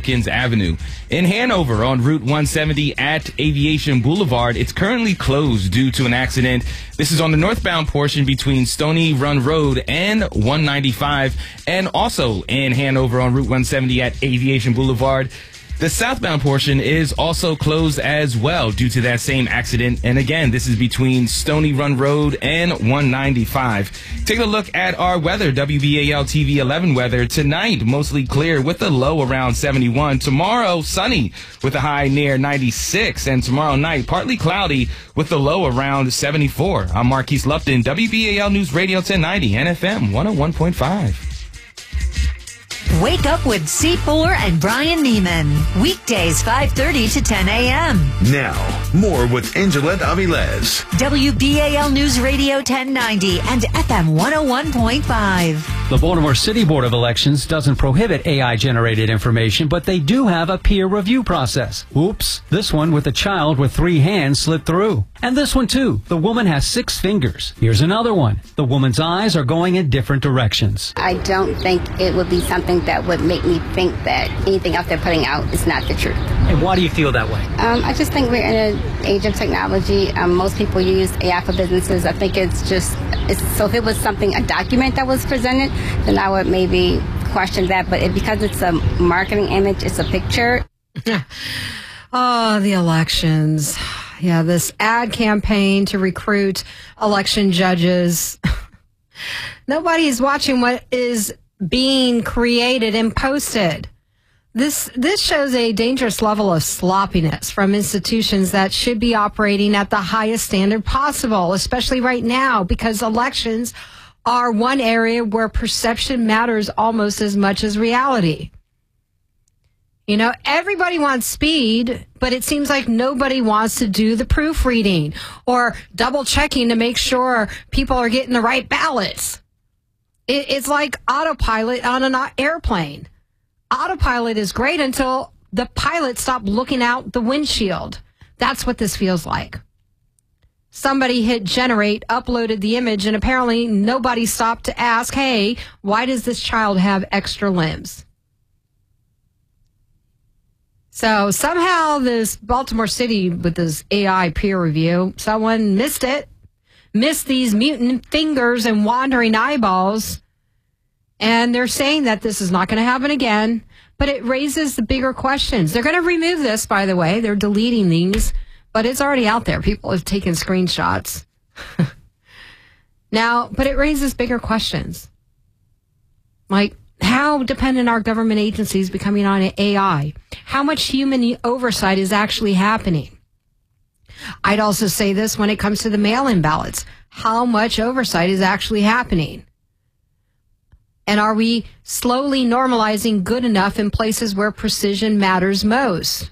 Wilkins Avenue. In Hanover on Route 170 at Aviation Boulevard, it's currently closed due to an accident. This is on the northbound portion between Stony Run Road and 195. And also in Hanover on Route 170 at Aviation Boulevard, the southbound portion is also closed as well due to that same accident. And again, this is between Stony Run Road and 195. Take a look at our weather, WBAL TV 11 weather. Tonight, mostly clear with a low around 71. Tomorrow, sunny with a high near 96. And tomorrow night, partly cloudy with a low around 74. I'm Marquise Lupton, WBAL News Radio 1090 and FM 101.5. Wake up with C4 and Brian Neiman. Weekdays 5:30 to 10 a.m. Now, more with Angelette Avilés. WBAL News Radio 1090 and FM 101.5. The Baltimore City Board of Elections doesn't prohibit AI-generated information, but they do have a peer review process. Oops, this one with a child with 3 hands slipped through. And this one, too. The woman has 6 fingers. Here's another one. The woman's eyes are going in different directions. I don't think it would be something that would make me think that anything else they're putting out is not the truth. And why do you feel that way? I just think we're in an age of technology. Most people use AI for businesses. I think so if it was a document that was presented, then I would maybe question that. But because it's a marketing image, it's a picture. Oh, the elections. Yeah, this ad campaign to recruit election judges. Nobody is watching what is being created and posted. This shows a dangerous level of sloppiness from institutions that should be operating at the highest standard possible, especially right now, because elections are one area where perception matters almost as much as reality. You know, everybody wants speed, but it seems like nobody wants to do the proofreading or double checking to make sure people are getting the right ballots. It's like autopilot on an airplane. Autopilot is great until the pilot stopped looking out the windshield. That's what this feels like. Somebody hit generate, uploaded the image, and apparently nobody stopped to ask, hey, why does this child have extra limbs? So somehow this Baltimore City with this AI peer review, someone missed these mutant fingers and wandering eyeballs. And they're saying that this is not going to happen again, but it raises the bigger questions. They're going to remove this, by the way. They're deleting these, but it's already out there. People have taken screenshots. Now, but it raises bigger questions. Like, how dependent are government agencies becoming on AI? How much human oversight is actually happening? I'd also say this when it comes to the mail-in ballots. How much oversight is actually happening? And are we slowly normalizing good enough in places where precision matters most?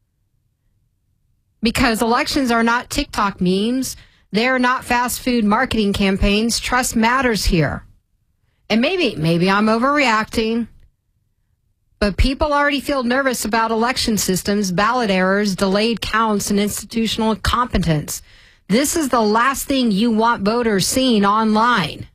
Because elections are not TikTok memes. They're not fast food marketing campaigns. Trust matters here. And maybe I'm overreacting, but people already feel nervous about election systems, ballot errors, delayed counts, and institutional incompetence. This is the last thing you want voters seeing online.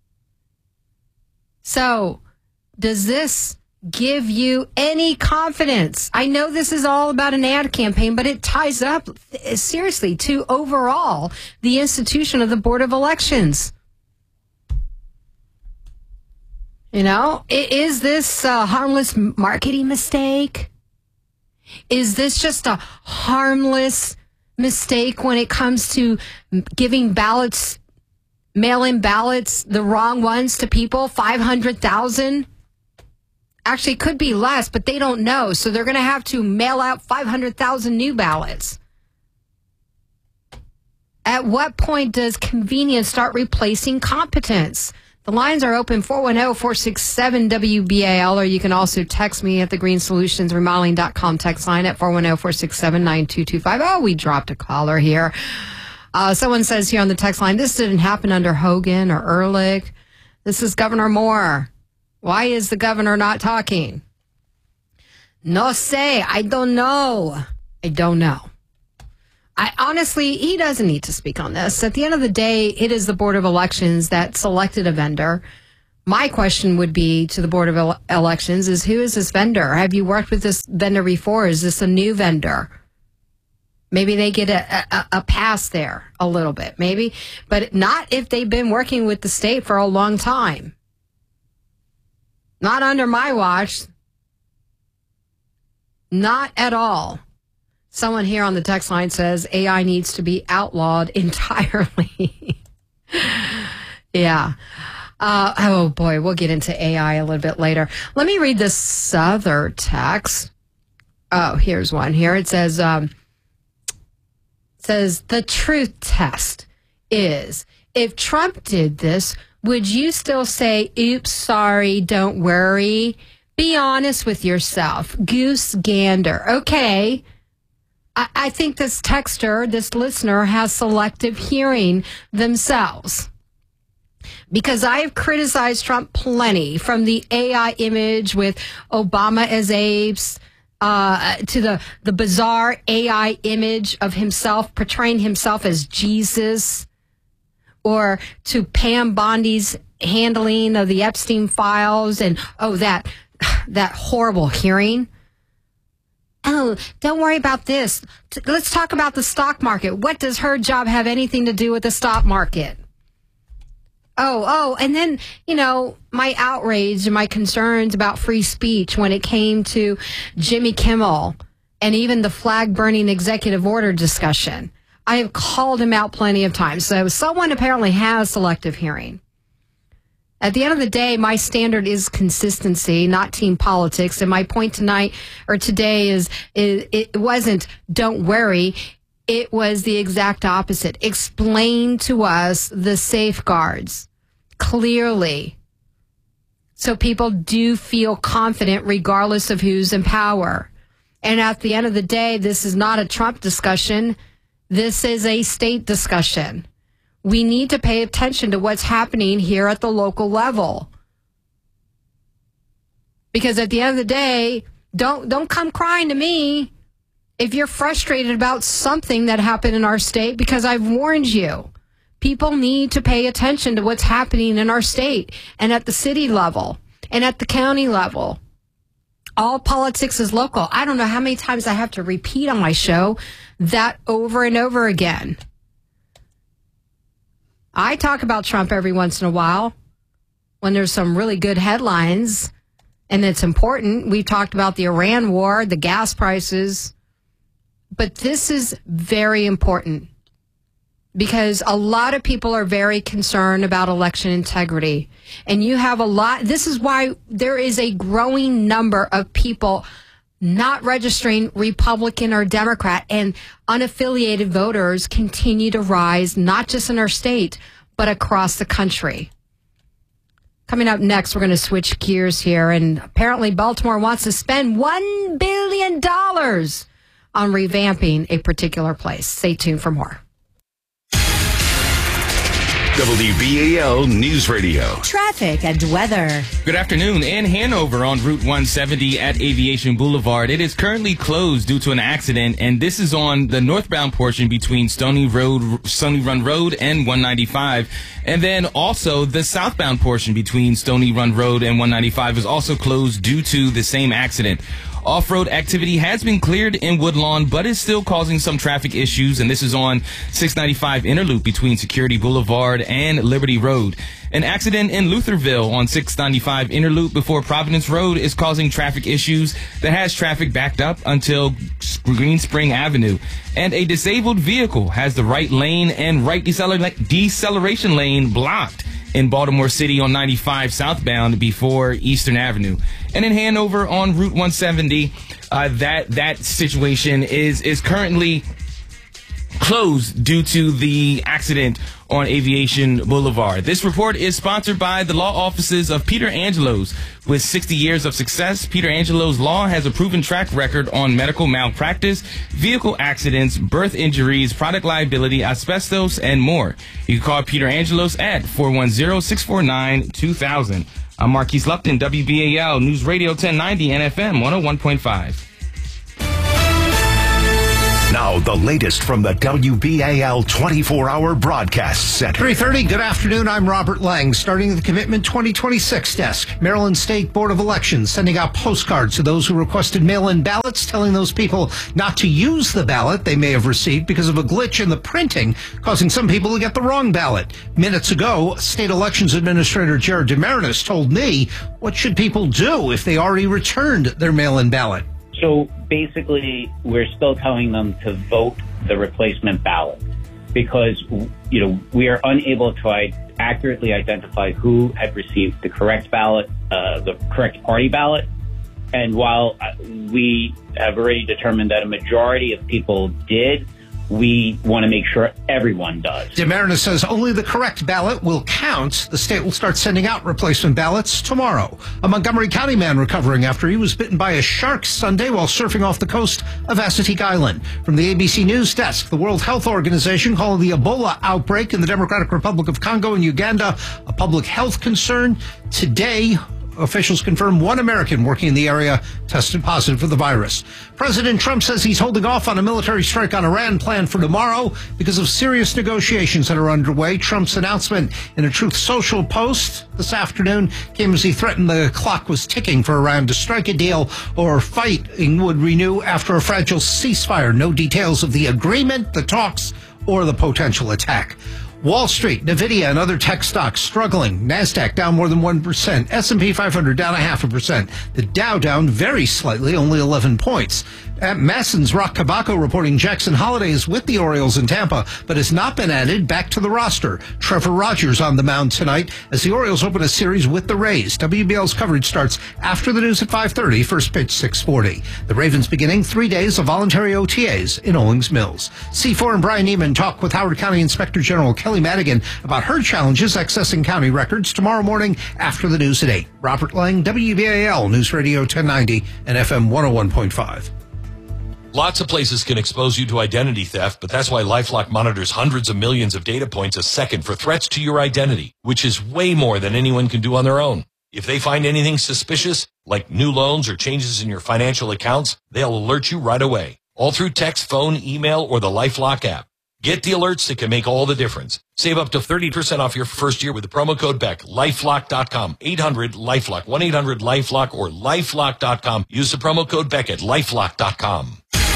So, does this give you any confidence? I know this is all about an ad campaign, but it ties up seriously to overall the institution of the Board of Elections. You know, is this a harmless marketing mistake? Is this just a harmless mistake when it comes to giving ballots, mail-in ballots, the wrong ones to people? 500,000? Actually, it could be less, but they don't know. So they're going to have to mail out 500,000 new ballots. At what point does convenience start replacing competence? The lines are open, 410-467-WBAL, or you can also text me at the greensolutionsremodeling.com text line at 410-467-9225. Oh, we dropped a caller here. Someone says here on the text line, this didn't happen under Hogan or Ehrlich. This is Governor Moore. Why is the governor not talking? No sé. I don't know. Honestly, he doesn't need to speak on this. At the end of the day, it is the Board of Elections that selected a vendor. My question would be to the Board of Elections is, who is this vendor? Have you worked with this vendor before? Is this a new vendor? Maybe they get a pass there a little bit, maybe, but not if they've been working with the state for a long time. Not under my watch. Not at all. Someone here on the text line says AI needs to be outlawed entirely. Yeah. Oh boy, we'll get into AI a little bit later. Let me read this other text. Oh, here's one here. It says, the truth test is, if Trump did this, would you still say, oops, sorry, don't worry? Be honest with yourself. Goose gander. Okay. I think this texter, this listener, has selective hearing themselves. Because I have criticized Trump plenty, from the AI image with Obama as apes, to the bizarre AI image of himself, portraying himself as Jesus, or to Pam Bondi's handling of the Epstein files, and that horrible hearing. Oh, don't worry about this. Let's talk about the stock market. What does her job have anything to do with the stock market? And then, my outrage and my concerns about free speech when it came to Jimmy Kimmel and even the flag-burning executive order discussion. I have called him out plenty of times. So someone apparently has selective hearing. At the end of the day, my standard is consistency, not team politics. And my point today is it wasn't don't worry. It was the exact opposite. Explain to us the safeguards clearly, so people do feel confident regardless of who's in power. And at the end of the day, this is not a Trump discussion. This is a state discussion. We need to pay attention to what's happening here at the local level. Because at the end of the day, don't come crying to me if you're frustrated about something that happened in our state, because I've warned you. People need to pay attention to what's happening in our state and at the city level and at the county level. All politics is local. I don't know how many times I have to repeat on my show that over and over again. I talk about Trump every once in a while when there's some really good headlines and it's important. We talked about the Iran war, the gas prices. But this is very important because a lot of people are very concerned about election integrity. And you have this is why there is a growing number of people not registering Republican or Democrat, and unaffiliated voters continue to rise, not just in our state, but across the country. Coming up next, we're going to switch gears here. And apparently Baltimore wants to spend $1 billion on revamping a particular place. Stay tuned for more. WBAL News Radio. Traffic and weather. Good afternoon. In Hanover on Route 170 at Aviation Boulevard, it is currently closed due to an accident, and this is on the northbound portion between Stony Run Road and 195. And then also the southbound portion between Stony Run Road and 195 is also closed due to the same accident. Off-road activity has been cleared in Woodlawn, but is still causing some traffic issues, and this is on 695 Interloop between Security Boulevard and Liberty Road. An accident in Lutherville on 695 Interloop before Providence Road is causing traffic issues that has traffic backed up until Green Spring Avenue. And a disabled vehicle has the right lane and right deceleration lane blocked in Baltimore City on 95 southbound before Eastern Avenue. And in Hanover on Route 170, that situation is currently closed due to the accident on Aviation Boulevard. This report is sponsored by the law offices of Peter Angelos. With 60 years of success, Peter Angelos Law has a proven track record on medical malpractice, vehicle accidents, birth injuries, product liability, asbestos, and more. You can call Peter Angelos at 410-649-2000. I'm Marquise Lupton, WBAL News Radio 1090 and FM 101.5. Now, the latest from the WBAL 24-hour broadcast center. 3:30, good afternoon. I'm Robert Lang. Starting the Commitment 2026 desk, Maryland State Board of Elections sending out postcards to those who requested mail-in ballots, telling those people not to use the ballot they may have received because of a glitch in the printing, causing some people to get the wrong ballot. Minutes ago, State Elections Administrator Jared DeMarinis told me, what should people do if they already returned their mail-in ballot? So basically, we're still telling them to vote the replacement ballot because, we are unable to accurately identify who had received the correct ballot, the correct party ballot. And while we have already determined that a majority of people did, we want to make sure everyone does. DeMarinis says only the correct ballot will count. The state will start sending out replacement ballots tomorrow. A Montgomery County man recovering after he was bitten by a shark Sunday while surfing off the coast of Assateague Island. From the ABC News desk, the World Health Organization calling the Ebola outbreak in the Democratic Republic of Congo and Uganda a public health concern. Today, officials confirm one American working in the area tested positive for the virus. President Trump says he's holding off on a military strike on Iran planned for tomorrow because of serious negotiations that are underway. Trump's announcement in a Truth Social post this afternoon came as he threatened the clock was ticking for Iran to strike a deal or fighting would renew after a fragile ceasefire. No details of the agreement, the talks, or the potential attack. Wall Street, Nvidia, and other tech stocks struggling. NASDAQ down more than 1%. S&P 500 down 0.5%. The Dow down very slightly, only 11 points. At Masson's, Rock Kabako reporting Jackson Holiday is with the Orioles in Tampa, but has not been added back to the roster. Trevor Rogers on the mound tonight as the Orioles open a series with the Rays. WBL's coverage starts after the news at 5:30, first pitch 6:40. The Ravens beginning 3 days of voluntary OTAs in Owings Mills. C4 and Brian Neiman talk with Howard County Inspector General Kelly Madigan about her challenges accessing county records tomorrow morning after the news at 8. Robert Lang, WBAL News Radio 1090 and FM 101.5. Lots of places can expose you to identity theft, but that's why LifeLock monitors hundreds of millions of data points a second for threats to your identity, which is way more than anyone can do on their own. If they find anything suspicious, like new loans or changes in your financial accounts, they'll alert you right away, all through text, phone, email, or the LifeLock app. Get the alerts that can make all the difference. Save up to 30% off your first year with the promo code BECK. LifeLock.com. 800-LifeLock. 1-800-LifeLock or LifeLock.com. Use the promo code BECK at LifeLock.com.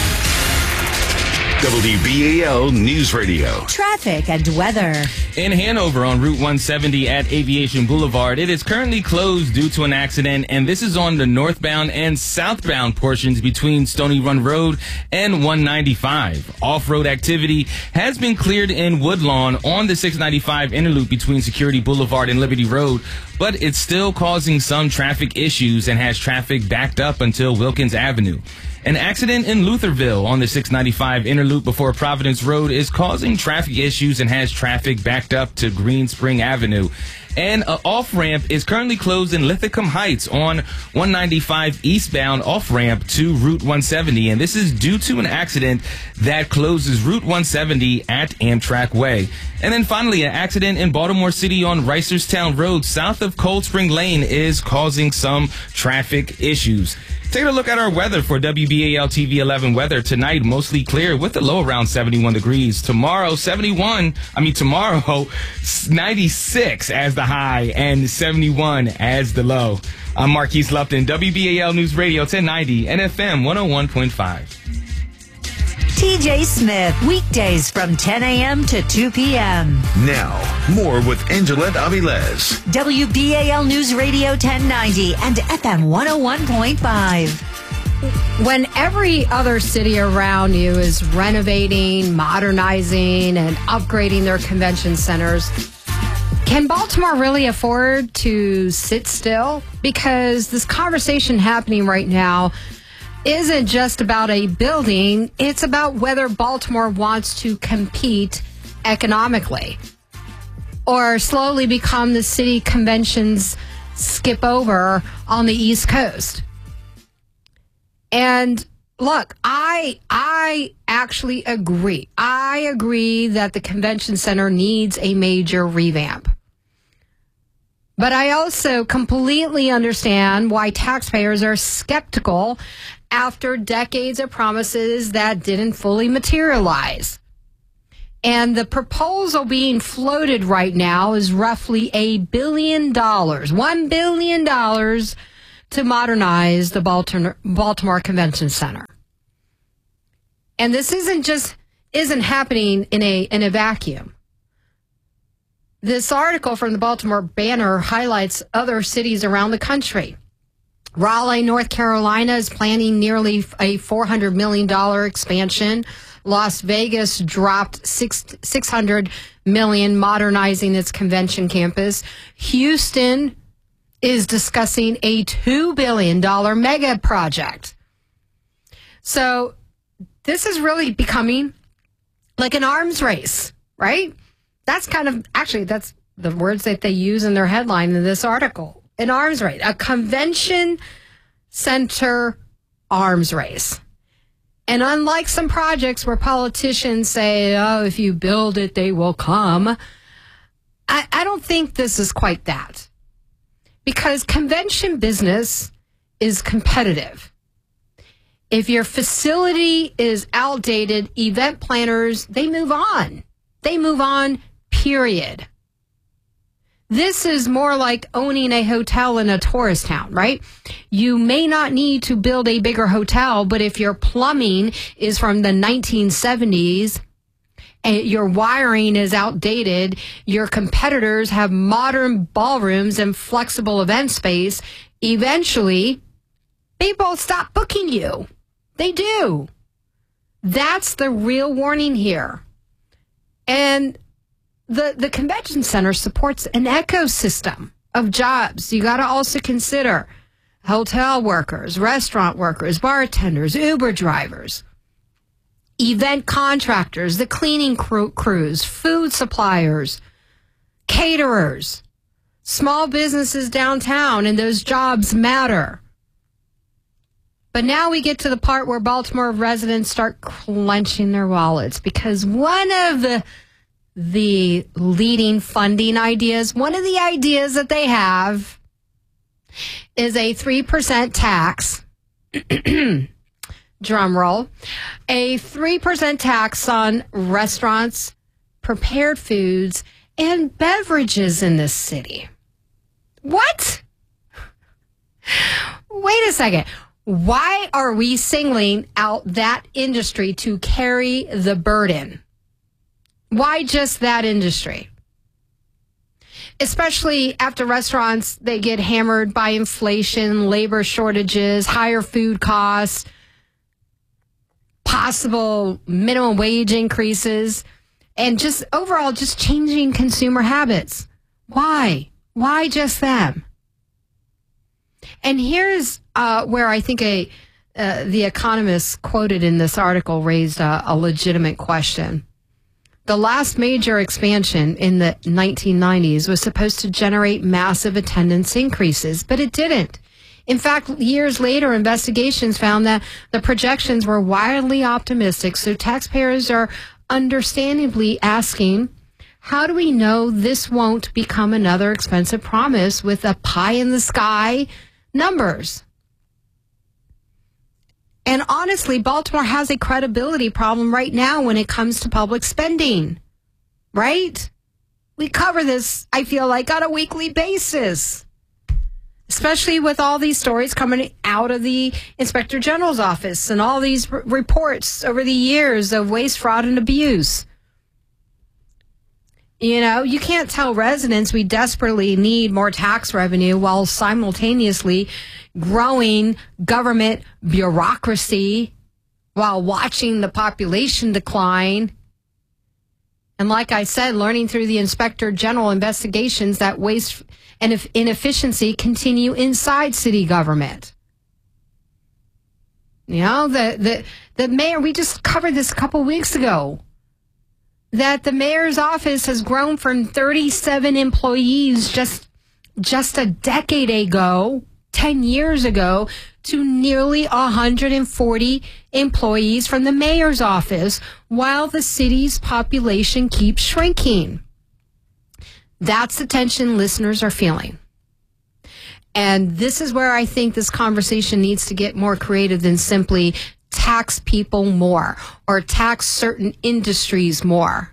WBAL News Radio. Traffic and weather. In Hanover on Route 170 at Aviation Boulevard, it is currently closed due to an accident, and this is on the northbound and southbound portions between Stony Run Road and 195. Off-road activity has been cleared in Woodlawn on the 695 interloop between Security Boulevard and Liberty Road, but it's still causing some traffic issues and has traffic backed up until Wilkins Avenue. An accident in Lutherville on the 695 interloop before Providence Road is causing traffic issues and has traffic backed up to Green Spring Avenue. And an off-ramp is currently closed in Lithicum Heights on 195 eastbound off-ramp to Route 170. And this is due to an accident that closes Route 170 at Amtrak Way. And then finally, an accident in Baltimore City on Reisterstown Road south of Cold Spring Lane is causing some traffic issues. Taking a look at our weather for WBAL TV 11 weather tonight, mostly clear with a low around 71 degrees. Tomorrow, 96 as the high and 71 as the low. I'm Marquise Lupton, WBAL News Radio 1090 and FM 101.5. TJ Smith, weekdays from 10 a.m. to 2 p.m. Now, more with Angelette Avilés. WBAL News Radio 1090 and FM 101.5. When every other city around you is renovating, modernizing, and upgrading their convention centers, can Baltimore really afford to sit still? Because this conversation happening right now isn't just about a building, it's about whether Baltimore wants to compete economically or slowly become the city conventions skip over on the East Coast. And look, I actually agree. I agree that the convention center needs a major revamp. But I also completely understand why taxpayers are skeptical after decades of promises that didn't fully materialize. And the proposal being floated right now is roughly $1 billion, $1 billion to modernize the Baltimore Convention Center. And this isn't happening in a vacuum. This article from the Baltimore Banner highlights other cities around the country. Raleigh, North Carolina is planning nearly a $400 million expansion. Las Vegas dropped $600 million modernizing its convention campus. Houston is discussing a $2 billion mega project. So this is really becoming like an arms race, right? That's that's the words that they use in their headline in this article. An arms race, a convention center arms race. And unlike some projects where politicians say, oh, if you build it, they will come, I don't think this is quite that. Because convention business is competitive. If your facility is outdated, event planners, they move on. They move on, period. This is more like owning a hotel in a tourist town, right? You may not need to build a bigger hotel, but if your plumbing is from the 1970s and your wiring is outdated, your competitors have modern ballrooms and flexible event space, eventually people stop booking you. They do. That's the real warning here. And the convention center supports an ecosystem of jobs. You got to also consider hotel workers, restaurant workers, bartenders, Uber drivers, event contractors, the cleaning crews, food suppliers, caterers, small businesses downtown, and those jobs matter. But now we get to the part where Baltimore residents start clenching their wallets because one of the leading funding ideas, one of the ideas that they have is a 3% tax, drum roll, a 3% tax on restaurants, prepared foods, and beverages in this city. What? Wait a second. Why are we singling out that industry to carry the burden? Why just that industry? Especially after restaurants, they get hammered by inflation, labor shortages, higher food costs, possible minimum wage increases, and just overall just changing consumer habits. Why? Why just them? And here's where I think the economist quoted in this article raised a legitimate question. The last major expansion in the 1990s was supposed to generate massive attendance increases, but it didn't. In fact, years later, investigations found that the projections were wildly optimistic, so taxpayers are understandably asking, how do we know this won't become another expensive promise with a pie-in-the-sky numbers? And honestly, Baltimore has a credibility problem right now when it comes to public spending, right? We cover this, I feel like, on a weekly basis, especially with all these stories coming out of the Inspector General's office and all these reports over the years of waste, fraud, and abuse. You know, you can't tell residents we desperately need more tax revenue while simultaneously growing government bureaucracy while watching the population decline. And like I said, learning through the Inspector General investigations that waste and inefficiency continue inside city government. You know, the mayor, we just covered this a couple weeks ago, that the mayor's office has grown from 37 employees just a decade ago, 10 years ago, to nearly 140 employees from the mayor's office, while the city's population keeps shrinking. That's the tension listeners are feeling. And this is where I think this conversation needs to get more creative than simply tax people more or tax certain industries more.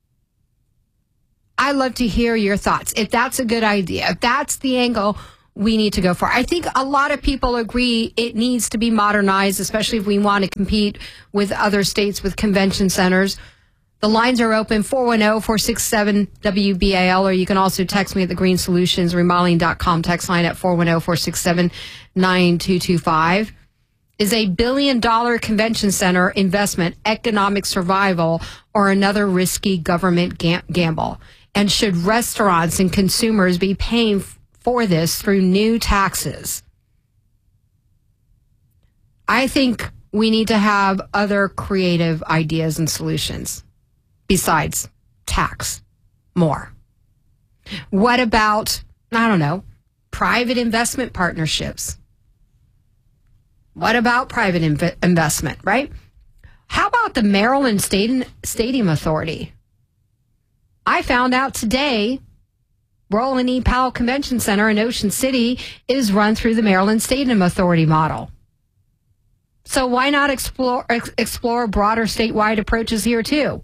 I'd love to hear your thoughts. If that's a good idea, if that's the angle we need to go for. I think a lot of people agree it needs to be modernized, especially if we want to compete with other states with convention centers. The lines are open, 410-467-WBAL, or you can also text me at the Green Solutions Remodeling.com text line at 410-467-9225. Is a $1 billion convention center investment economic survival or another risky government gamble? And should restaurants and consumers be paying for this through new taxes? I think we need to have other creative ideas and solutions besides tax more. What about, I don't know, private investment partnerships? What about private investment, right? How about the Maryland Stadium Authority? I found out today Roland E. Powell Convention Center in Ocean City is run through the Maryland Stadium Authority model. So why not explore broader statewide approaches here too?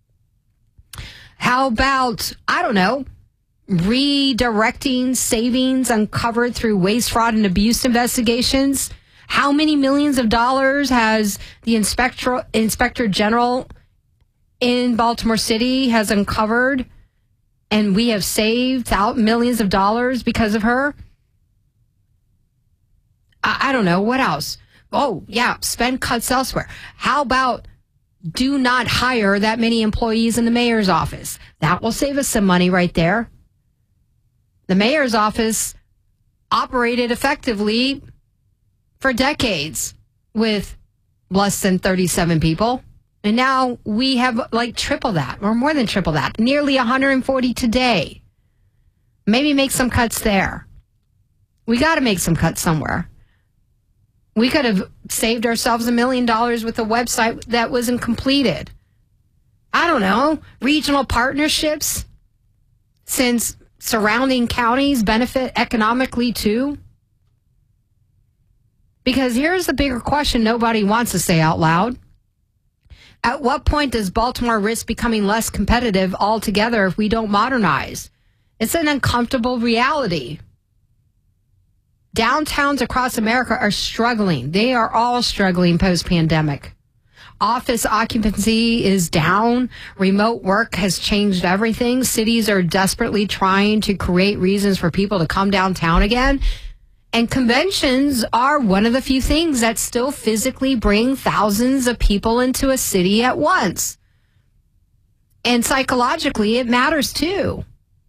How about, I don't know, redirecting savings uncovered through waste, fraud, and abuse investigations? How many millions of dollars has the Inspector General in Baltimore City has uncovered, and we have saved out millions of dollars because of her? I don't know. What else? Oh, yeah, spend cuts elsewhere. How about do not hire that many employees in the mayor's office? That will save us some money right there. The mayor's office operated effectively for decades with less than 37 people. And now we have like triple that, or more than triple that, nearly 140 today. Maybe make some cuts there. We got to make some cuts somewhere. We could have saved ourselves $1 million with a website that wasn't completed. I don't know, regional partnerships, since surrounding counties benefit economically too. Because here's the bigger question nobody wants to say out loud. At what point does Baltimore risk becoming less competitive altogether if we don't modernize? It's an uncomfortable reality. Downtowns across America are struggling. They are all struggling post-pandemic. Office occupancy is down. Remote work has changed everything. Cities are desperately trying to create reasons for people to come downtown again. And conventions are one of the few things that still physically bring thousands of people into a city at once. And psychologically, it matters too.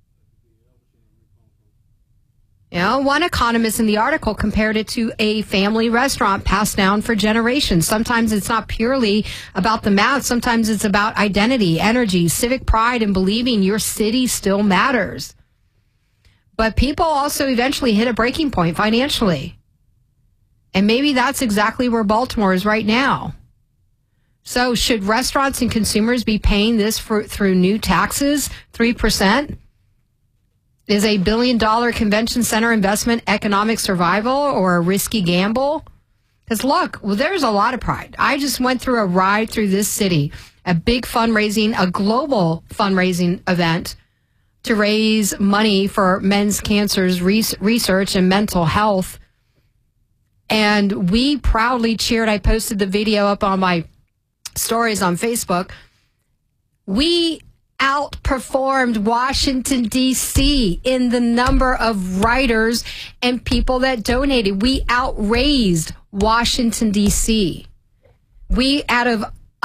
You know, one economist in the article compared it to a family restaurant passed down for generations. Sometimes it's not purely about the math. Sometimes it's about identity, energy, civic pride, and believing your city still matters. But people also eventually hit a breaking point financially. And maybe that's exactly where Baltimore is right now. So should restaurants and consumers be paying this through new taxes, 3%? Is a $1 billion convention center investment economic survival or a risky gamble? Because look, well, there's a lot of pride. I just went through a ride through this city, a big fundraising, a global fundraising event to raise money for men's cancers research and mental health. And we proudly cheered. I posted the video up on my stories on Facebook. We outperformed Washington, D.C. in the number of writers and people that donated. We outraised Washington, D.C. We, out of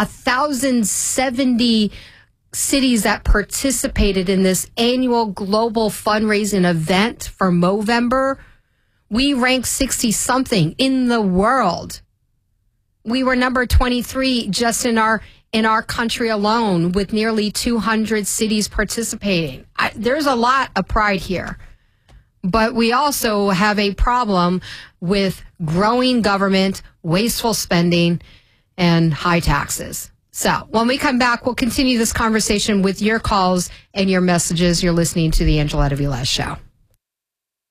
1,070 cities that participated in this annual global fundraising event for Movember, we ranked 60-something in the world. We were number 23 just in our country alone, with nearly 200 cities participating. There's a lot of pride here. But we also have a problem with growing government, wasteful spending, and high taxes. So when we come back, we'll continue this conversation with your calls and your messages. You're listening to the Angela Velez Show.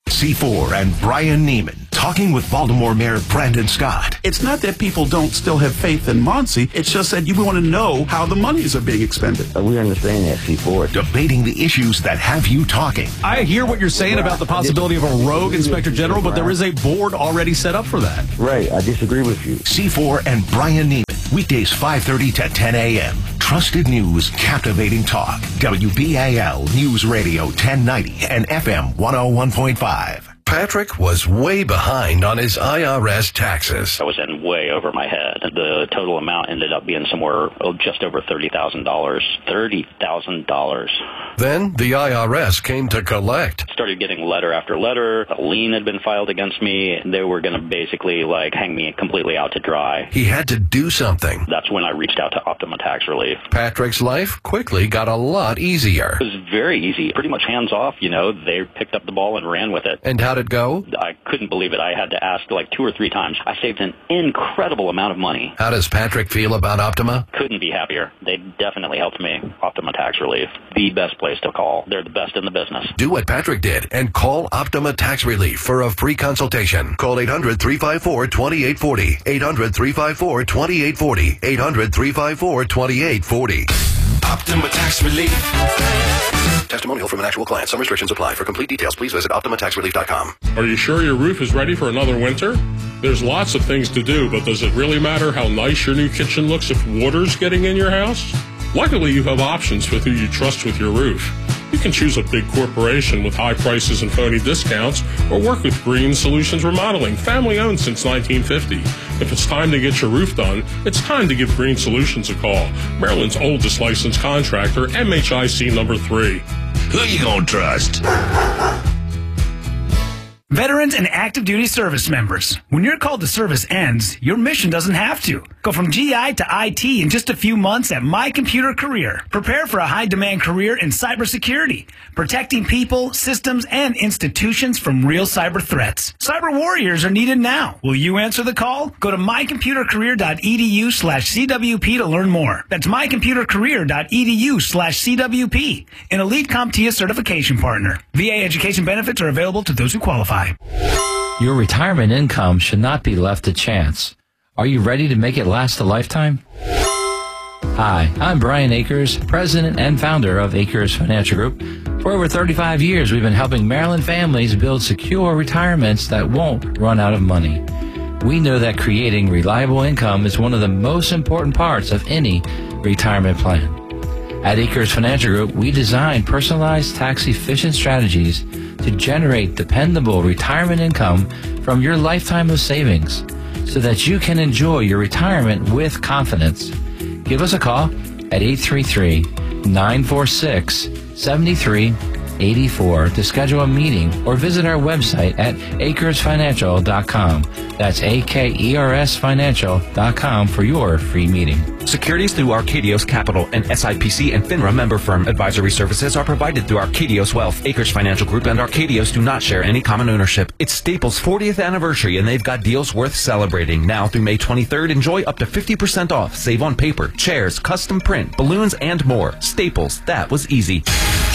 C4 and Brian Neiman talking with Baltimore Mayor Brandon Scott. It's not that people don't still have faith in Muncie. It's just that you want to know how the monies are being expended. We understand that, C4. Debating the issues that have you talking. I hear what you're saying about the possibility of a rogue inspector general, but there is a board already set up for that. Right, I disagree with you. C4 and Brian Neiman, weekdays 5:30 to 10 a.m. Trusted news, captivating talk. WBAL News Radio 1090 and FM 101.5. Patrick was way behind on his IRS taxes. I was in way over my head. The total amount ended up being somewhere just over $30,000. $30,000. Then the IRS came to collect. Started getting letter after letter. A lien had been filed against me. They were going to basically hang me completely out to dry. He had to do something. That's when I reached out to Optima Tax Relief. Patrick's life quickly got a lot easier. It was very easy. Pretty much hands off, They picked up the ball and ran with it. And how'd it go? I couldn't believe it. I had to ask 2 or 3 times. I saved an incredible amount of money. How does Patrick feel about Optima? Couldn't be happier. They definitely helped me. Optima Tax Relief. The best place to call. They're the best in the business. Do what Patrick did and call Optima Tax Relief for a free consultation. Call 800-354-2840. 800-354-2840. 800-354-2840. Optima Tax Relief. Testimonial from an actual client. Some restrictions apply. For complete details, please visit OptimaTaxRelief.com. Are you sure your roof is ready for another winter? There's lots of things to do, but does it really matter how nice your new kitchen looks if water's getting in your house? Luckily, you have options with who you trust with your roof. You can choose a big corporation with high prices and phony discounts, or work with Green Solutions Remodeling, family owned since 1950. If it's time to get your roof done, it's time to give Green Solutions a call. Maryland's oldest licensed contractor, MHIC number 3. Who you gonna trust? Veterans and active duty service members, when your call to service ends, your mission doesn't have to. Go from GI to IT in just a few months at My Computer Career. Prepare for a high-demand career in cybersecurity, protecting people, systems, and institutions from real cyber threats. Cyber warriors are needed now. Will you answer the call? Go to mycomputercareer.edu/CWP to learn more. That's mycomputercareer.edu/CWP, an Elite CompTIA certification partner. VA education benefits are available to those who qualify. Your retirement income should not be left to chance. Are you ready to make it last a lifetime? Hi, I'm Brian Akers, president and founder of Akers Financial Group. For over 35 years, we've been helping Maryland families build secure retirements that won't run out of money. We know that creating reliable income is one of the most important parts of any retirement plan. At Akers Financial Group, we design personalized, tax-efficient strategies to generate dependable retirement income from your lifetime of savings so that you can enjoy your retirement with confidence. Give us a call at 833-946-7384 to schedule a meeting or visit our website at akersfinancial.com. That's AKERSfinancial.com for your free meeting. Securities through Arcadios Capital, and SIPC and FINRA member firm. Advisory services are provided through Arcadios Wealth. Akers Financial Group and Arcadios do not share any common ownership. It's Staples' 40th anniversary, and they've got deals worth celebrating. Now through May 23rd, enjoy up to 50% off. Save on paper, chairs, custom print, balloons, and more. Staples, that was easy.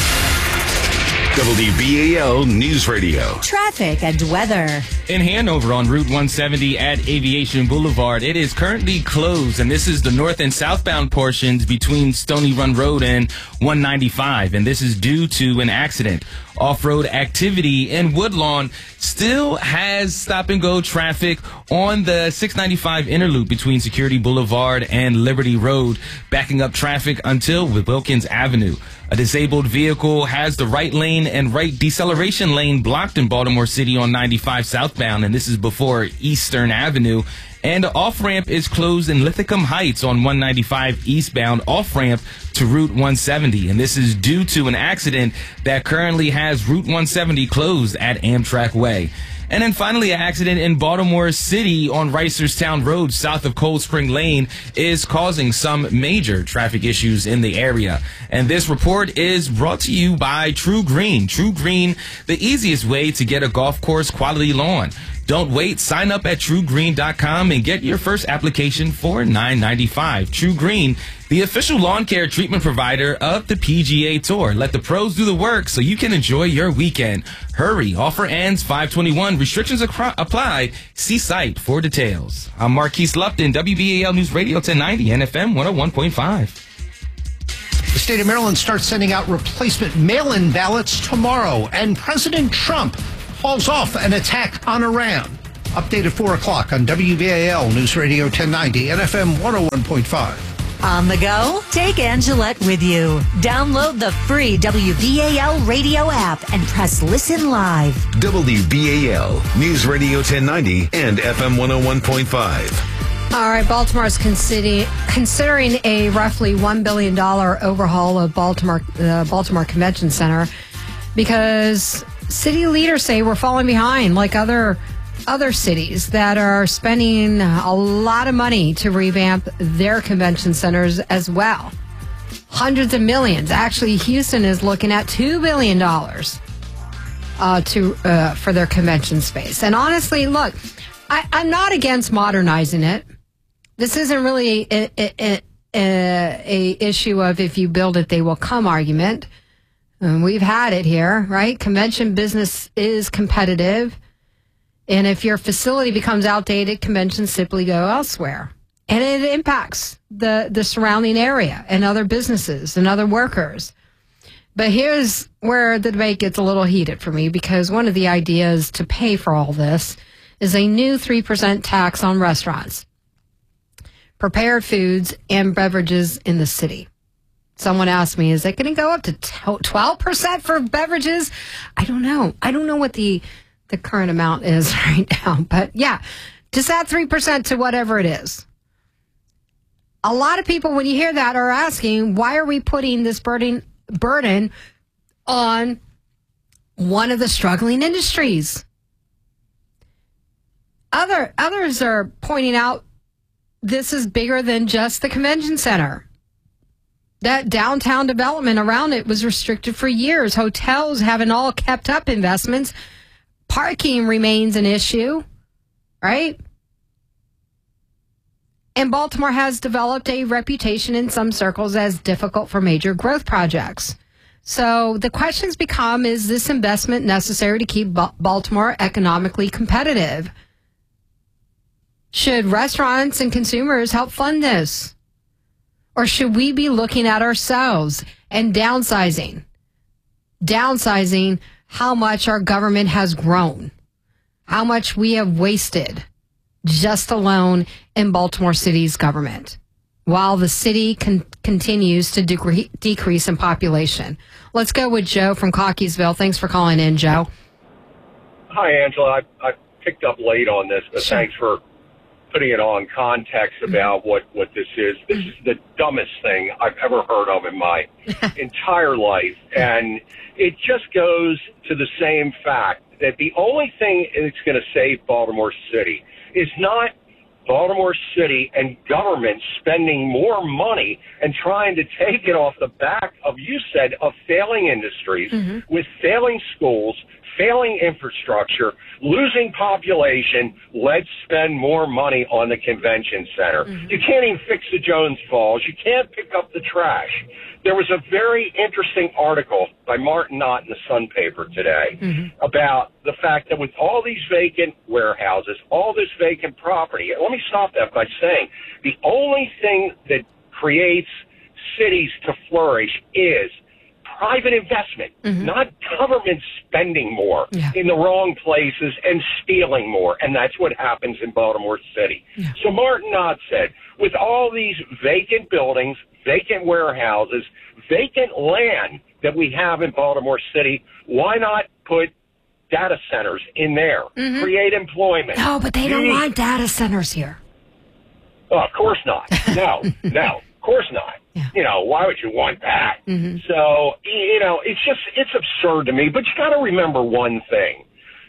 WBAL News Radio. Traffic and weather. In Hanover on Route 170 at Aviation Boulevard, it is currently closed, and this is the north and southbound portions between Stony Run Road and 195, and this is due to an accident. Off-road activity in Woodlawn still has stop-and-go traffic on the 695 inner loop between Security Boulevard and Liberty Road, backing up traffic until Wilkins Avenue. A disabled vehicle has the right lane and right deceleration lane blocked in Baltimore City on 95 southbound, and this is before Eastern Avenue. And the off-ramp is closed in Lithicum Heights on 195 eastbound, off-ramp to Route 170. And this is due to an accident that currently has Route 170 closed at Amtrak Way. And then finally, an accident in Baltimore City on Reisterstown Road, south of Cold Spring Lane, is causing some major traffic issues in the area. And this report is brought to you by True Green. True Green, the easiest way to get a golf course quality lawn. Don't wait. Sign up at TrueGreen.com and get your first application for $9.95. True Green, the official lawn care treatment provider of the PGA Tour. Let the pros do the work so you can enjoy your weekend. Hurry. Offer ends 5/21. Restrictions apply. See site for details. I'm Marquise Lupton, WBAL News Radio 1090 and FM 101.5. The state of Maryland starts sending out replacement mail-in ballots tomorrow, and President Trump calls off an attack on Iran. Update at 4 o'clock on WBAL News Radio 1090 and FM 101.5. On the go? Take Angelette with you. Download the free WBAL radio app and press listen live. WBAL News Radio 1090 and FM 101.5. All right, Baltimore is considering a roughly $1 billion overhaul of the Baltimore Convention Center because city leaders say we're falling behind like other cities that are spending a lot of money to revamp their convention centers as well. Hundreds of millions. Actually, Houston is looking at $2 billion for their convention space. And honestly, look, I'm not against modernizing it. This isn't really a issue of if you build it, they will come argument. We've had it here, right? Convention business is competitive. And if your facility becomes outdated, conventions simply go elsewhere. And it impacts the surrounding area and other businesses and other workers. But here's where the debate gets a little heated for me, because one of the ideas to pay for all this is a new 3% tax on restaurants, prepared foods, and beverages in the city. Someone asked me, is it going to go up to 12% for beverages? I don't know. I don't know what the current amount is right now. But yeah, just add 3% to whatever it is. A lot of people, when you hear that, are asking, why are we putting this burden on one of the struggling industries? Others are pointing out this is bigger than just the convention center. That downtown development around it was restricted for years. Hotels haven't all kept up investments. Parking remains an issue, right? And Baltimore has developed a reputation in some circles as difficult for major growth projects. So the questions become, is this investment necessary to keep Baltimore economically competitive? Should restaurants and consumers help fund this? Or should we be looking at ourselves and downsizing how much our government has grown, how much we have wasted just alone in Baltimore City's government, while the city continues to decrease in population? Let's go with Joe from Cockeysville. Thanks for calling in, Joe. Hi, Angela. I picked up late on this, but thanks for putting it on context about what this is. This is the dumbest thing I've ever heard of in my entire life. And it just goes to the same fact that the only thing that's going to save Baltimore City is not Baltimore City and government spending more money and trying to take it off the back of, you said, of failing industries, with failing schools, failing infrastructure, losing population. Let's spend more money on the convention center. You can't even fix the Jones Falls. You can't pick up the trash. There was a very interesting article by Martin Knott in the Sun paper today about the fact that with all these vacant warehouses, all this vacant property, let me stop that by saying the only thing that creates cities to flourish is private investment, not government spending more in the wrong places and stealing more. And that's what happens in Baltimore City. So Martin Knott said, with all these vacant buildings, vacant warehouses, vacant land that we have in Baltimore City, why not put data centers in there, create employment? No, but they don't want data centers here. Oh, of course not. No, of course not. You know, why would you want that? So, you know, it's absurd to me. But you got to remember one thing.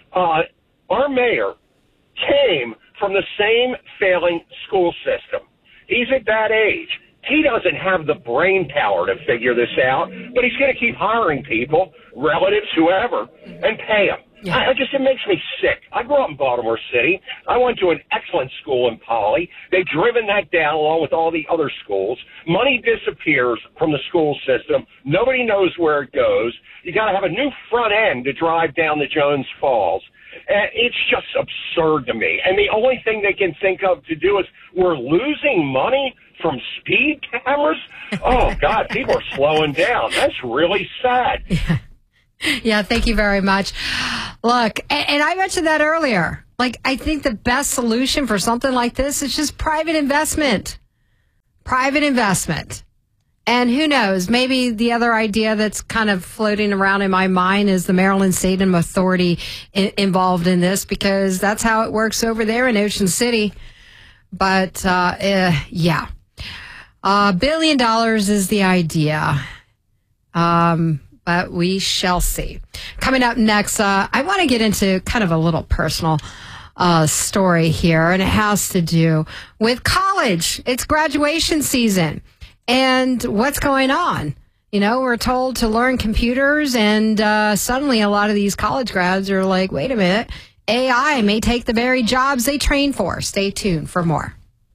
Our mayor came from the same failing school system. He's at that age. He doesn't have the brain power to figure this out, but he's going to keep hiring people, relatives, whoever, and pay them. Yeah. It makes me sick. I grew up in Baltimore City. I went to an excellent school in Poly. They've driven that down along with all the other schools. Money disappears from the school system. Nobody knows where it goes. You got to have a new front end to drive down the Jones Falls. And it's just absurd to me. And the only thing they can think of to do is we're losing money from speed cameras? Oh, God, people are slowing down. That's really sad. Yeah, thank you very much. Look, and I mentioned that earlier. Like, I think the best solution for something like this is just private investment. Private investment. And who knows, maybe the other idea that's kind of floating around in my mind is the Maryland Stadium Authority involved in this, because that's how it works over there in Ocean City. But, yeah. $1 billion is the idea. But we shall see. Coming up next, I want to get into kind of a little personal story here, and it has to do with college. It's graduation season, and what's going on? You know, we're told to learn computers, and suddenly a lot of these college grads are like, wait a minute, AI may take the very jobs they trained for. Stay tuned for more.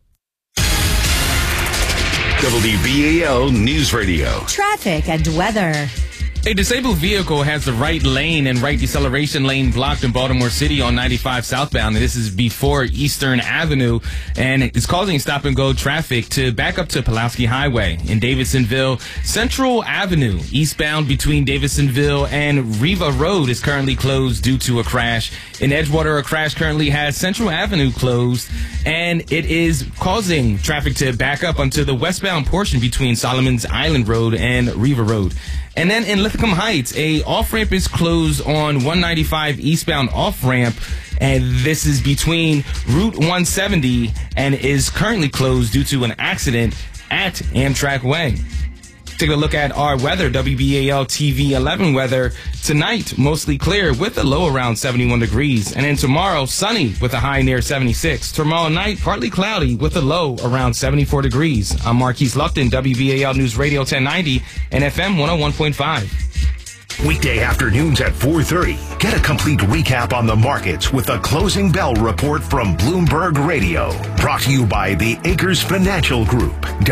WBAL News Radio. Traffic and weather. A disabled vehicle has the right lane and right deceleration lane blocked in Baltimore City on 95 southbound. And this is before Eastern Avenue, and it's causing stop-and-go traffic to back up to Pulaski Highway. In Davidsonville, Central Avenue, eastbound between Davidsonville and Riva Road, is currently closed due to a crash. In Edgewater, a crash currently has Central Avenue closed, and it is causing traffic to back up onto the westbound portion between Solomon's Island Road and Riva Road. And then in Lithicum Heights, a off-ramp is closed on 195 eastbound off-ramp, and this is between Route 170 and is currently closed due to an accident at Amtrak Way. Take a look at our weather, WBAL TV 11 weather. Tonight, mostly clear with a low around 71 degrees. And then tomorrow, sunny with a high near 76. Tomorrow night, partly cloudy with a low around 74 degrees. I'm Marquise Luckton, WBAL News Radio 1090 and FM 101.5. Weekday afternoons at 4:30. Get a complete recap on the markets with the Closing Bell Report from Bloomberg Radio. Brought to you by the Acres Financial Group.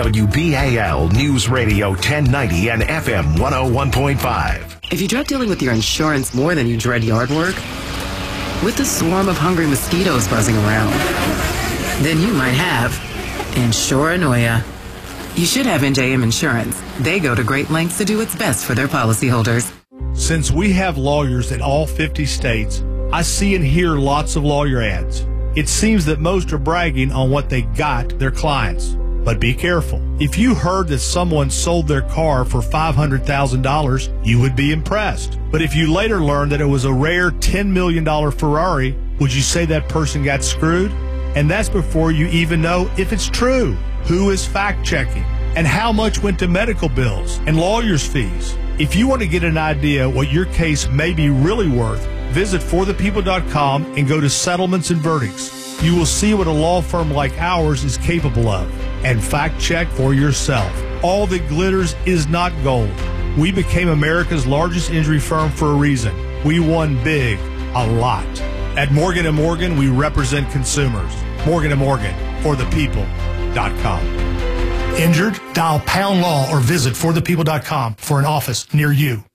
WBAL News Radio 1090 and FM 101.5. If you dread dealing with your insurance more than you dread yard work, with a swarm of hungry mosquitoes buzzing around, then you might have Insuranoia. You should have NJM Insurance. They go to great lengths to do what's best for their policyholders. Since we have lawyers in all 50 states, I see and hear lots of lawyer ads. It seems that most are bragging on what they got their clients. But be careful. If you heard that someone sold their car for $500,000, you would be impressed. But if you later learned that it was a rare $10 million Ferrari, would you say that person got screwed? And that's before you even know if it's true. Who is fact-checking? And how much went to medical bills and lawyers' fees? If you want to get an idea what your case may be really worth, visit forthepeople.com and go to Settlements and Verdicts. You will see what a law firm like ours is capable of. And fact-check for yourself. All that glitters is not gold. We became America's largest injury firm for a reason. We won big, a lot. At Morgan & Morgan, we represent consumers. Morgan & Morgan, forthepeople.com. Injured? Dial pound law or visit forthepeople.com for an office near you.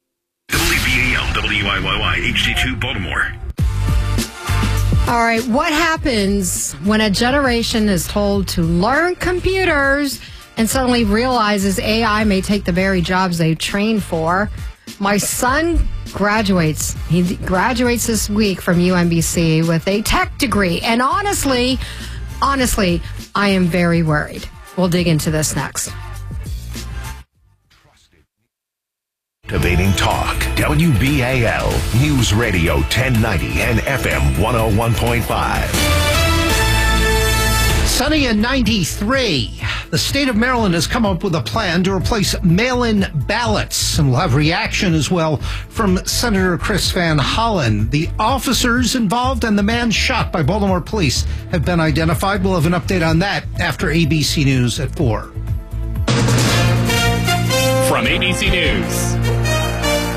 WBAL WIYY HD2 Baltimore. All right, what happens when a generation is told to learn computers and suddenly realizes AI may take the very jobs they've trained for? My son graduates. He graduates this week from UMBC with a tech degree. And honestly, I am very worried. We'll dig into this next. Activating Talk. WBAL News Radio 1090 and FM 101.5. Sunny and 93. The state of Maryland has come up with a plan to replace mail-in ballots, and we'll have reaction as well from Senator Chris Van Hollen. The officers involved and the man shot by Baltimore police have been identified. We'll have an update on that after ABC News at 4. From ABC News.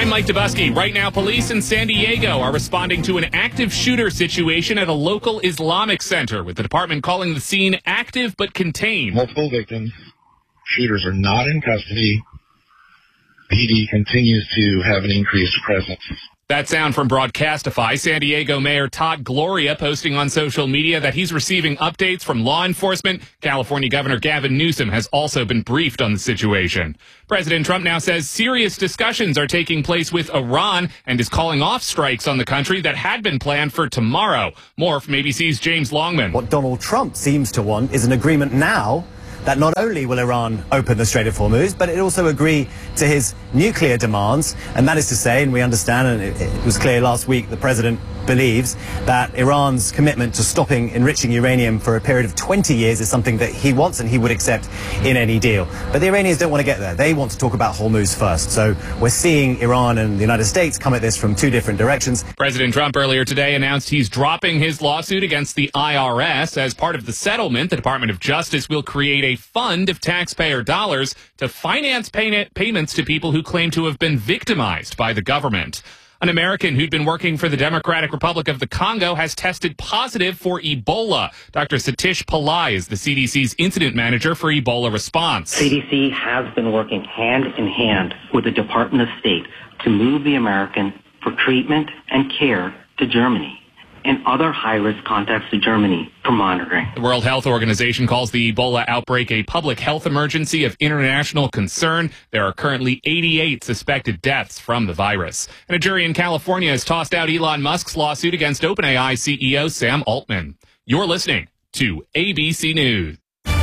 I'm Mike Dubusky. Right now, police in San Diego are responding to an active shooter situation at a local Islamic center, with the department calling the scene active but contained. Multiple victims. Shooters are not in custody. PD continues to have an increased presence. That sound from Broadcastify. San Diego Mayor Todd Gloria posting on social media that he's receiving updates from law enforcement. California Governor Gavin Newsom has also been briefed on the situation. President Trump now says serious discussions are taking place with Iran and is calling off strikes on the country that had been planned for tomorrow. More from ABC's James Longman. What Donald Trump seems to want is an agreement now that not only will Iran open the Strait of Hormuz, but it also agree to his nuclear demands. And that is to say, and we understand, and it was clear last week, the president believes that Iran's commitment to stopping enriching uranium for a period of 20 years is something that he wants and he would accept in any deal. But the Iranians don't want to get there. They want to talk about Hormuz first. So we're seeing Iran and the United States come at this from two different directions. President Trump earlier today announced he's dropping his lawsuit against the IRS. As part of the settlement, the Department of Justice will create a fund of taxpayer dollars to finance payments to people who claim to have been victimized by the government. An American who'd been working for the Democratic Republic of the Congo has tested positive for Ebola. Dr. Satish Pillai is the CDC's incident manager for Ebola response. CDC has been working hand in hand with the Department of State to move the American for treatment and care to Germany and other high-risk contacts to Germany for monitoring. The World Health Organization calls the Ebola outbreak a public health emergency of international concern. There are currently 88 suspected deaths from the virus. And a jury in California has tossed out Elon Musk's lawsuit against OpenAI CEO Sam Altman. You're listening to ABC News.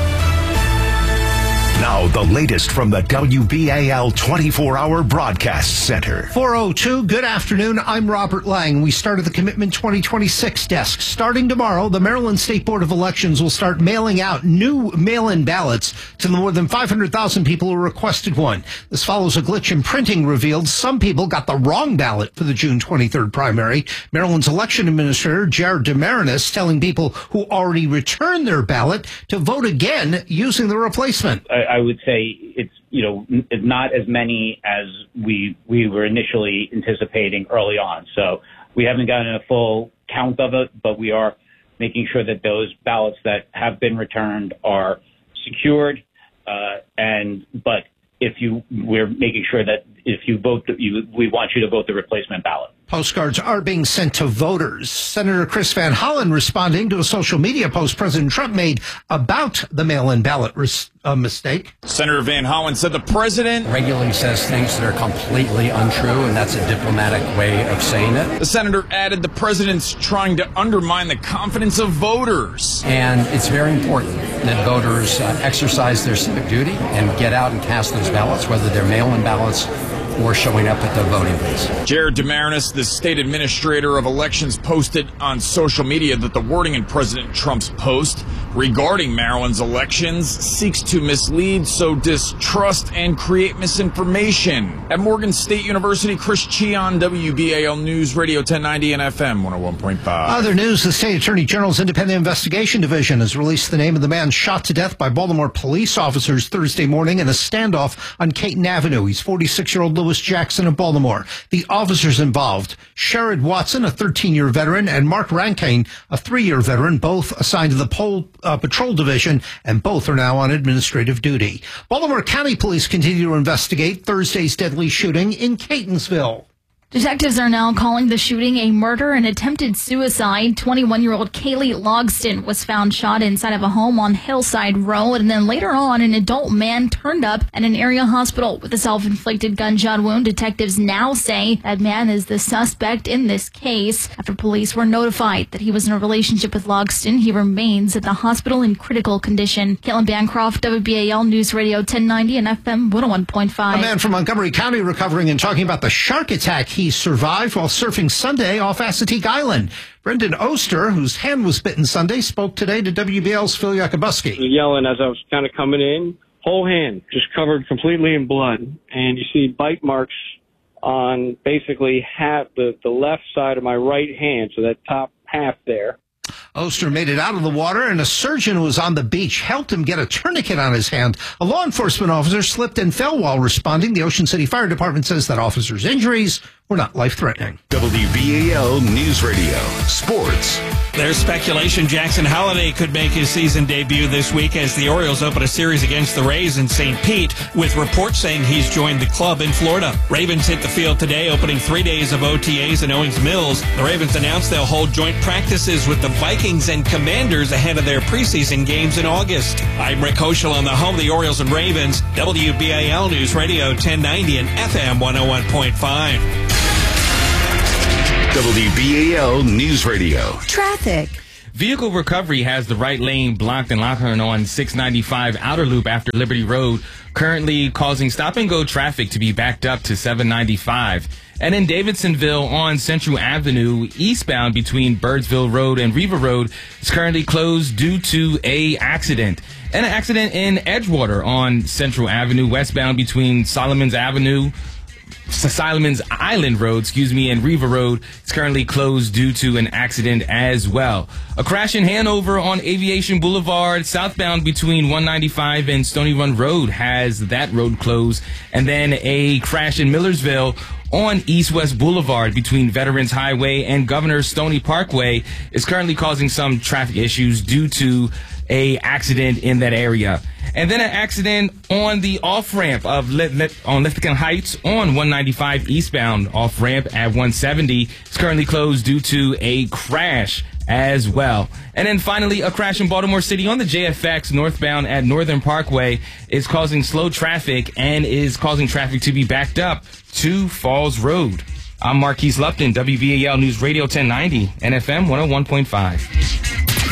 Now, the latest from the WBAL 24-hour broadcast center. 4:02, good afternoon. I'm Robert Lang. We started the Commitment 2026 desk. Starting tomorrow, the Maryland State Board of Elections will start mailing out new mail-in ballots to the more than 500,000 people who requested one. This follows a glitch in printing revealed some people got the wrong ballot for the June 23rd primary. Maryland's election administrator, Jared Demarinis, telling people who already returned their ballot to vote again using the replacement. I would say it's not as many as we were initially anticipating early on. So we haven't gotten a full count of it, but we are making sure that those ballots that have been returned are secured. But we're making sure that if you vote, we want you to vote the replacement ballot. Postcards are being sent to voters. Senator Chris Van Hollen responding to a social media post President Trump made about the mail-in ballot mistake. Senator Van Hollen said the president regularly says things that are completely untrue, and that's a diplomatic way of saying it. The senator added the president's trying to undermine the confidence of voters. And it's very important that voters exercise their civic duty and get out and cast those ballots, whether they're mail-in ballots or showing up at the voting place. Jared Demarinis, the state administrator of elections, posted on social media that the wording in President Trump's post regarding Maryland's elections seeks to mislead, sow distrust, and create misinformation. At Morgan State University, Chris Cheon, WBAL News Radio 1090 and FM 101.5. Other news, the state attorney general's independent investigation division has released the name of the man shot to death by Baltimore police officers Thursday morning in a standoff on Caton Avenue. He's 46-year-old Lewis Jackson of Baltimore. The officers involved, Sherrod Watson, a 13-year veteran, and Mark Rankine, a 3-year veteran, both assigned to the patrol division, and both are now on administrative duty. Baltimore County Police continue to investigate Thursday's deadly shooting in Catonsville. Detectives are now calling the shooting a murder and attempted suicide. 21-year-old Kaylee Logston was found shot inside of a home on Hillside Road, and then later on, an adult man turned up at an area hospital with a self-inflicted gunshot wound. Detectives now say that man is the suspect in this case. After police were notified that he was in a relationship with Logston, he remains at the hospital in critical condition. Caitlin Bancroft, WBAL News Radio 1090 and FM 101.5. A man from Montgomery County recovering and talking about the shark attack he survived while surfing Sunday off Assateague Island. Brendan Oster, whose hand was bitten Sunday, spoke today to WBL's Phil Yakubowski. Yelling as I was kind of coming in, whole hand just covered completely in blood. And you see bite marks on basically half the left side of my right hand, so that top half there. Oster made it out of the water, and a surgeon who was on the beach helped him get a tourniquet on his hand. A law enforcement officer slipped and fell while responding. The Ocean City Fire Department says that officer's injuries were not life-threatening. WBAL News Radio Sports. There's speculation Jackson Holliday could make his season debut this week as the Orioles open a series against the Rays in St. Pete, with reports saying he's joined the club in Florida. Ravens hit the field today, opening 3 days of OTAs in Owings Mills. The Ravens announced they'll hold joint practices with the Vikings and Commanders ahead of their preseason games in August. I'm Rick Hoschel on the home of the Orioles and Ravens, WBAL News Radio 1090 and FM 101.5. WBAL News Radio. Traffic. Vehicle recovery has the right lane blocked in Lockhorn on 695 Outer Loop after Liberty Road, currently causing stop-and-go traffic to be backed up to 795. And in Davidsonville on Central Avenue, eastbound between Birdsville Road and Riva Road, is currently closed due to a accident. And an accident in Edgewater on Central Avenue, westbound between Solomon's Island Road, and Riva Road is currently closed due to an accident as well. A crash in Hanover on Aviation Boulevard, southbound between 195 and Stony Run Road has that road closed. And then a crash in Millersville on East-West Boulevard between Veterans Highway and Governor Stoney Parkway is currently causing some traffic issues due to a accident in that area. And then an accident on the off-ramp of on Lithicum Heights on 195 eastbound off-ramp at 170 is currently closed due to a crash as well. And then finally, a crash in Baltimore City on the JFX northbound at Northern Parkway is causing slow traffic and is causing traffic to be backed up to Falls Road. I'm Marquise Lupton, WBAL News Radio 1090 and FM 101.5.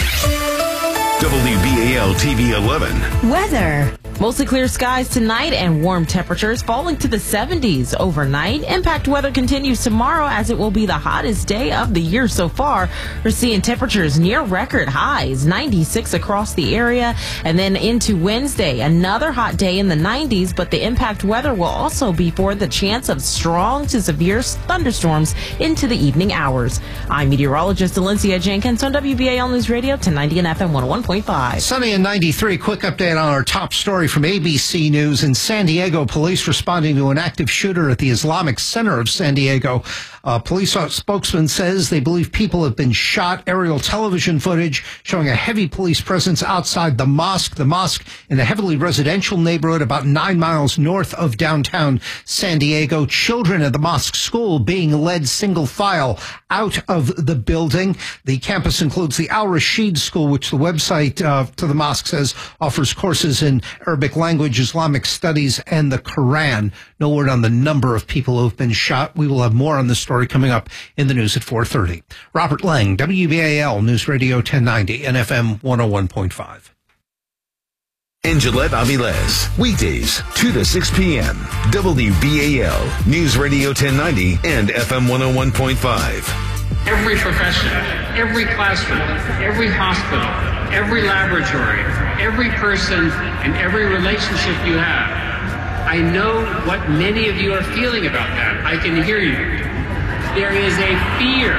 WBAL TV 11. Weather. Mostly clear skies tonight and warm temperatures falling to the 70s overnight. Impact weather continues tomorrow as it will be the hottest day of the year so far. We're seeing temperatures near record highs, 96 across the area. And then into Wednesday, another hot day in the 90s, but the impact weather will also be for the chance of strong to severe thunderstorms into the evening hours. I'm meteorologist Alencia Jenkins on WBAL News Radio 1090 and FM 101.5. Sunny and 93. Quick update on our top story from ABC News. In San Diego, police responding to an active shooter at the Islamic Center of San Diego. A police spokesman says they believe people have been shot. Aerial television footage showing a heavy police presence outside the mosque. The mosque in a heavily residential neighborhood about 9 miles north of downtown San Diego. Children at the mosque school being led single file out of the building. The campus includes the Al Rashid School, which the website to the mosque says offers courses in Arabic language, Islamic studies, and the Quran. No word on the number of people who have been shot. We will have more on this story coming up in the news at 4:30. Robert Lang, WBAL News Radio 1090 and FM 101.5. And Gillette Aviles, weekdays 2 to 6 p.m. WBAL News Radio 1090 and FM 101.5. Every profession, every classroom, every hospital, every laboratory, every person, and every relationship you have. I know what many of you are feeling about that. I can hear you. There is a fear.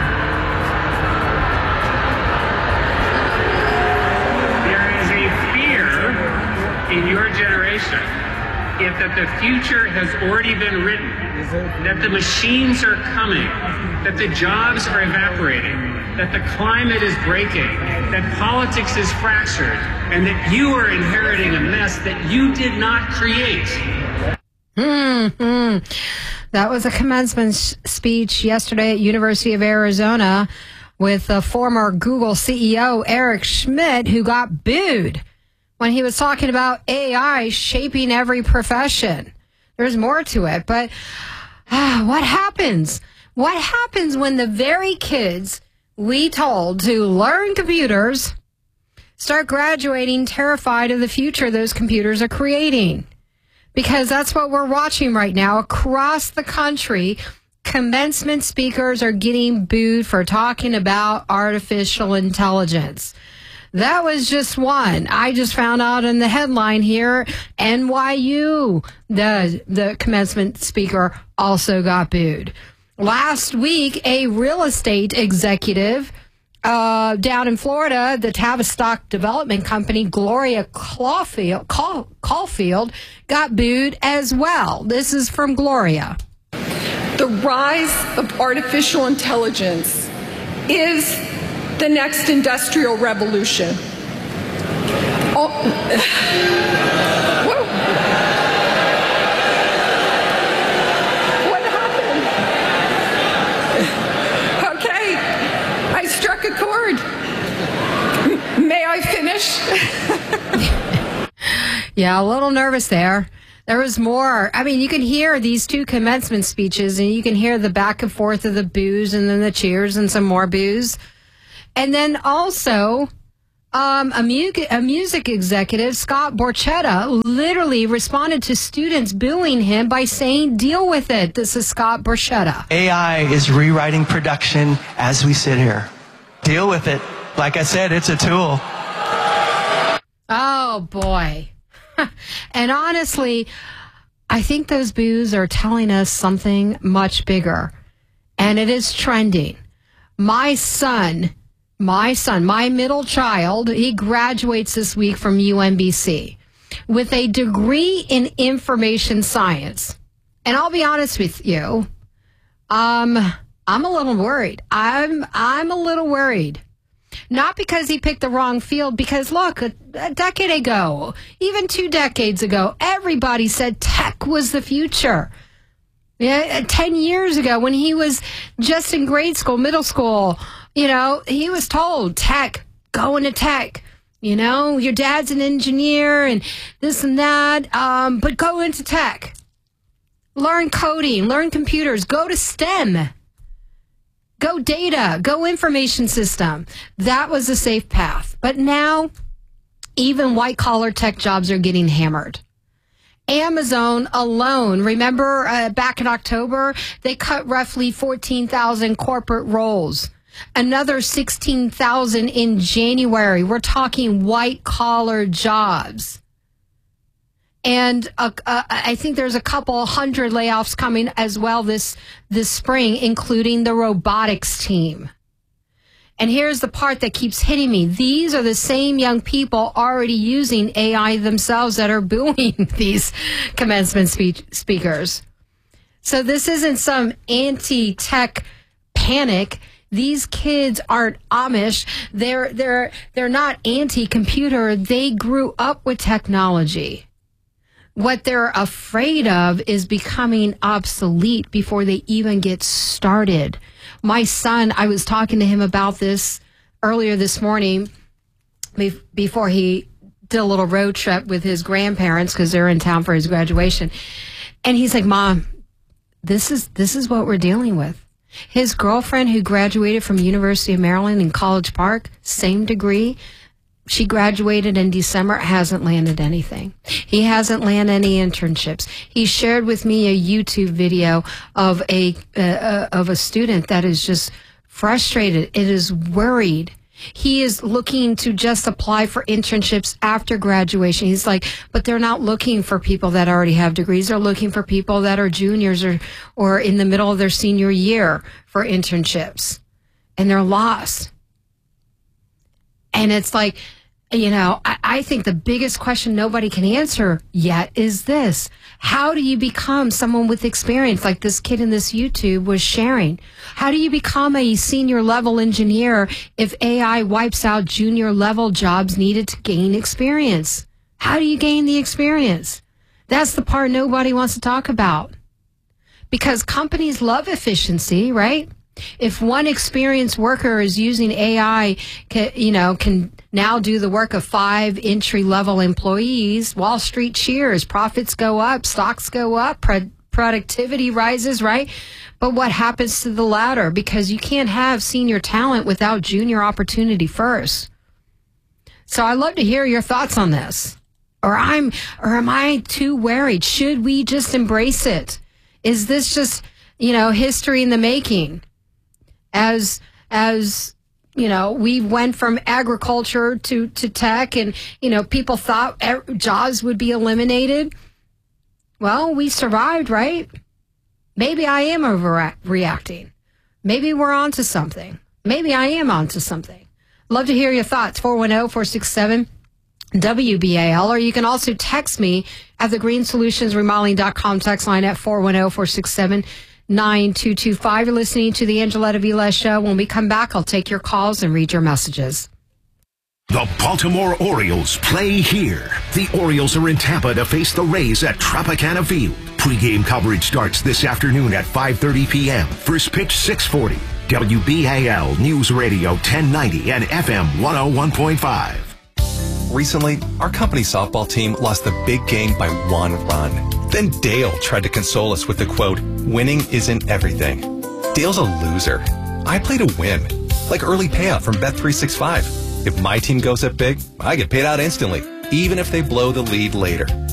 There is a fear in your generation that the future has already been written, that the machines are coming, that the jobs are evaporating, that the climate is breaking, that politics is fractured, and that you are inheriting a mess that you did not create. That was a commencement speech yesterday at University of Arizona with the former Google CEO Eric Schmidt, who got booed when he was talking about AI shaping every profession. There's more to it, but what happens? What happens when the very kids we told to learn computers start graduating terrified of the future those computers are creating? Because that's what we're watching right now across the country. Commencement speakers are getting booed for talking about artificial intelligence. That was just one. I just found out in the headline here, NYU, the commencement speaker also got booed. Last week, a real estate executive down in Florida, the Tavistock development company, Gloria Caulfield, got booed as well. This is from Gloria. The rise of artificial intelligence is the next industrial revolution. Whoa. What happened? Okay, I struck a chord. May I finish? Yeah, a little nervous there. There was more. I mean, you can hear these two commencement speeches, and you can hear the back and forth of the boos and then the cheers and some more boos. And then also, a music executive, Scott Borchetta, literally responded to students booing him by saying, "Deal with it." This is Scott Borchetta. AI is rewriting production as we sit here. Deal with it. Like I said, it's a tool. Oh, boy. And honestly, I think those boos are telling us something much bigger. And it is trending. My middle child, he graduates this week from UMBC with a degree in information science. And I'll be honest with you, I'm a little worried. I'm a little worried. Not because he picked the wrong field, because look, a decade ago, even 2 decades ago, everybody said tech was the future. Yeah, 10 years ago, when he was just in grade school, middle school, you know, he was told, tech, go into tech. You know, your dad's an engineer and this and that, but go into tech. Learn coding, learn computers, go to STEM. Go data, go information system. That was a safe path. But now, even white-collar tech jobs are getting hammered. Amazon alone, remember back in October, they cut roughly 14,000 corporate roles. Another 16,000 in January. We're talking white-collar jobs. And I think there's a couple hundred layoffs coming as well this spring, including the robotics team. And here's the part that keeps hitting me. These are the same young people already using AI themselves that are booing these commencement speakers. So this isn't some anti-tech panic. These kids aren't Amish. They're not anti-computer. They grew up with technology. What they're afraid of is becoming obsolete before they even get started. My son, I was talking to him about this earlier this morning before he did a little road trip with his grandparents because they're in town for his graduation. And he's like, Mom, this is what we're dealing with. His girlfriend who graduated from University of Maryland in College Park, same degree, she graduated in December, hasn't landed anything. He hasn't landed any internships. He shared with me a YouTube video of a student that is just frustrated. It is worried. He is looking to just apply for internships after graduation. He's like, but they're not looking for people that already have degrees. They're looking for people that are juniors or in the middle of their senior year for internships. And they're lost. And it's like, you know, I think the biggest question nobody can answer yet is this. How do you become someone with experience like this kid in this YouTube was sharing? How do you become a senior level engineer if AI wipes out junior level jobs needed to gain experience? How do you gain the experience? That's the part nobody wants to talk about. Because companies love efficiency, right? If one experienced worker is using AI, can now do the work of 5 entry-level employees, Wall Street cheers, profits go up, stocks go up, productivity rises, right? But what happens to the latter? Because you can't have senior talent without junior opportunity first. So I'd love to hear your thoughts on this. Or am I too worried? Should we just embrace it? Is this just, history in the making? As we went from agriculture to tech and, people thought jobs would be eliminated. Well, we survived, right? Maybe I am overreacting. Maybe we're onto something. maybe I am onto something. Love to hear your thoughts. 410-467-WBAL, or you can also text me at the greensolutionsremodeling.com text line at 410-467-9225. You're listening to the Angeletta Vilez Show. When we come back, I'll take your calls and read your messages. The Baltimore Orioles play here. The Orioles are in Tampa to face the Rays at Tropicana Field. Pre-game coverage starts this afternoon at 5:30 p.m. First pitch 6:40. WBAL News Radio 1090 and FM 101.5. Recently, our company softball team lost the big game by 1 run. Then Dale tried to console us with the quote, "Winning isn't everything." Dale's a loser. I play to win, like early payout from Bet365. If my team goes up big, I get paid out instantly, even if they blow the lead later.